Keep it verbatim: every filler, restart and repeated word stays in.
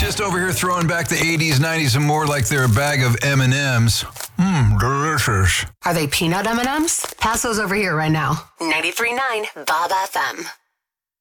Just over here throwing back the eighties, nineties, and more like they're a bag of M and M's. Mmm, delicious. Are they peanut M and M's? Pass those over here right now. ninety-three point nine Bob F M.